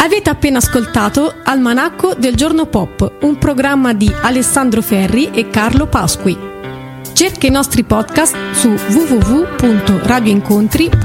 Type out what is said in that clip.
Avete appena ascoltato Almanacco del Giorno Pop, un programma di Alessandro Ferri e Carlo Pasqui. Cerca i nostri podcast su www.radioincontri.it.